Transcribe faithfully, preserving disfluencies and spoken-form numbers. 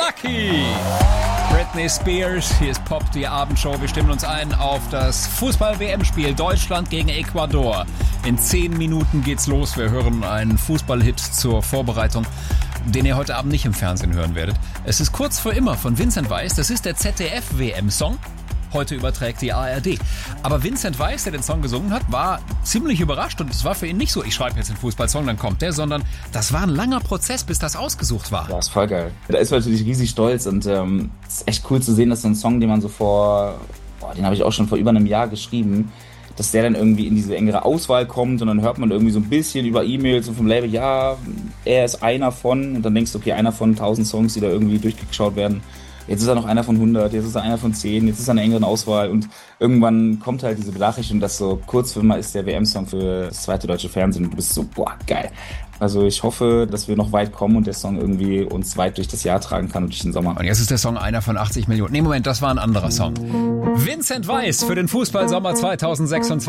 Lucky. Britney Spears, hier ist Pop, die Abendshow. Wir stimmen uns ein auf das Fußball-W M-Spiel Deutschland gegen Ecuador. In zehn Minuten geht's los. Wir hören einen Fußball-Hit zur Vorbereitung, den ihr heute Abend nicht im Fernsehen hören werdet. Es ist Kurz vor immer von Vincent Weiss. Das ist der Z D F-W M-Song. Heute überträgt die A R D. Aber Vincent Weiss, der den Song gesungen hat, war ziemlich überrascht. Und es war für ihn nicht so, ich schreibe jetzt einen Fußballsong, dann kommt der, sondern das war ein langer Prozess, bis das ausgesucht war. Ja, ist voll geil. Da ist man natürlich riesig stolz und ähm, es ist echt cool zu sehen, dass so ein Song, den man so vor, boah, den habe ich auch schon vor über einem Jahr geschrieben, dass der dann irgendwie in diese engere Auswahl kommt und dann hört man irgendwie so ein bisschen über E-Mails und vom Label, ja, er ist einer von, und dann denkst du, okay, einer von tausend Songs, die da irgendwie durchgeschaut werden. Jetzt ist er noch einer von hundert, jetzt ist er einer von zehn, jetzt ist er in einer engeren Auswahl und irgendwann kommt halt diese Benachrichtigung, dass so kurz vor immer ist der W M-Song für das zweite deutsche Fernsehen und du bist so, boah, geil. Also ich hoffe, dass wir noch weit kommen und der Song irgendwie uns weit durch das Jahr tragen kann und durch den Sommer. Und jetzt ist der Song einer von achtzig Millionen. Nee, Moment, das war ein anderer Song. Vincent Weiss für den Fußballsommer zweitausendsechsundzwanzig.